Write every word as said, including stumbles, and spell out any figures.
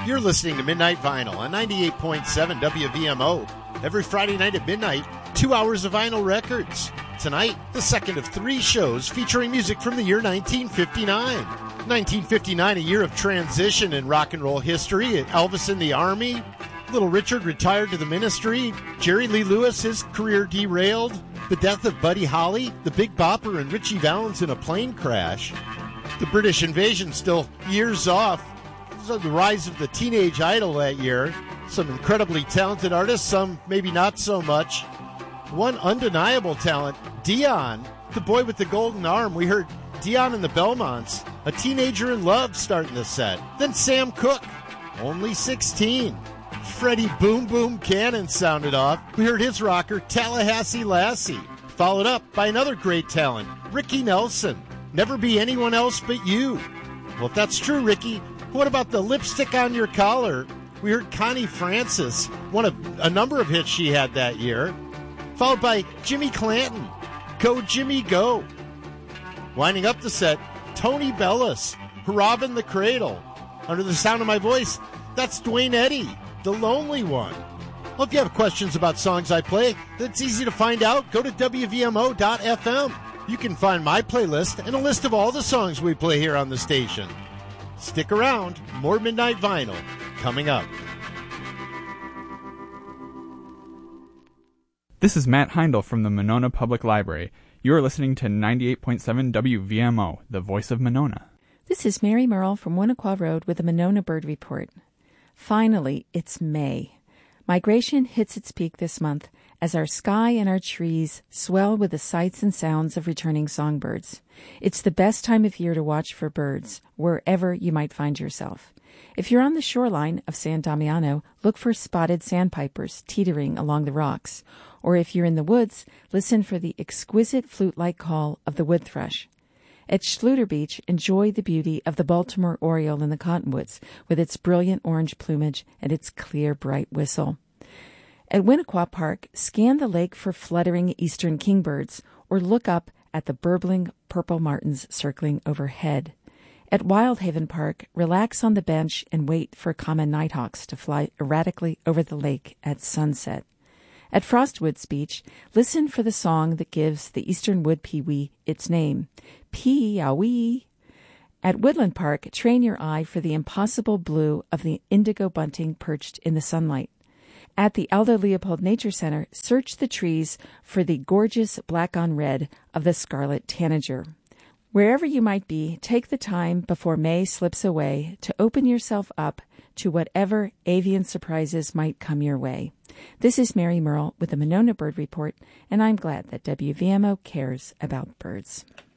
You're listening to Midnight Vinyl on ninety-eight point seven W V M O. Every Friday night at midnight, two hours of vinyl records. Tonight, the second of three shows featuring music from the year nineteen fifty-nine. nineteen fifty-nine, a year of transition in rock and roll history. Elvis in the Army, Little Richard retired to the ministry, Jerry Lee Lewis, his career derailed, the death of Buddy Holly, the Big Bopper and Richie Valens in a plane crash, the British invasion still years off, so the rise of the teenage idol that year, some incredibly talented artists, some maybe not so much. One undeniable talent, Dion, the boy with the golden arm. We heard Dion and the Belmonts, A Teenager in Love, starting the set. Then Sam Cooke, Only sixteen. Freddie Boom Boom Cannon sounded off. We heard his rocker, Tallahassee Lassie, followed up by another great talent, Ricky Nelson, Never Be Anyone Else But You. Well, if that's true, Ricky, what about the Lipstick on Your Collar? We heard Connie Francis, one of a number of hits she had that year, followed by Jimmy Clanton, Go Jimmy Go. Winding up the set, Tony Bellis, Robin the Cradle. Under the sound of my voice, that's Dwayne Eddy, The Lonely One. Well, if you have questions about songs I play, that's easy to find out. Go to W V M O dot F M. You can find my playlist and a list of all the songs we play here on the station. Stick around, more Midnight Vinyl coming up. This is Matt Heindel from the Monona Public Library. You are listening to ninety-eight point seven W V M O, the voice of Monona. This is Mary Merle from Winnequa Road with the Monona Bird Report. Finally, it's May. Migration hits its peak this month as our sky and our trees swell with the sights and sounds of returning songbirds. It's the best time of year to watch for birds, wherever you might find yourself. If you're on the shoreline of San Damiano, look for spotted sandpipers teetering along the rocks. Or if you're in the woods, listen for the exquisite flute-like call of the wood thrush. At Schluter Beach, enjoy the beauty of the Baltimore oriole in the cottonwoods with its brilliant orange plumage and its clear, bright whistle. At Winnequa Park, scan the lake for fluttering eastern kingbirds or look up at the burbling purple martins circling overhead. At Wildhaven Park, relax on the bench and wait for common nighthawks to fly erratically over the lake at sunset. At Frostwoods Beach, listen for the song that gives the eastern wood pewee its name, pee-a-wee. At Woodland Park, train your eye for the impossible blue of the indigo bunting perched in the sunlight. At the Aldo Leopold Nature Center, search the trees for the gorgeous black on red of the scarlet tanager. Wherever you might be, take the time before May slips away to open yourself up to whatever avian surprises might come your way. This is Mary Merle with the Monona Bird Report, and I'm glad that W V M O cares about birds.